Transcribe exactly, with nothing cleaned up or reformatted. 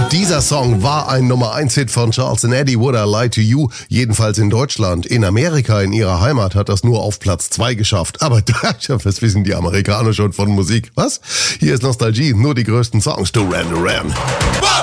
Dieser Song war ein Nummer eins Hit von Charles and Eddie, Would I Lie to You, jedenfalls in Deutschland. In Amerika, in ihrer Heimat, hat das nur auf Platz zwei geschafft. Aber was wissen die Amerikaner schon von Musik? Was? Hier ist Nostalgie, nur die größten Songs. Duran Duran.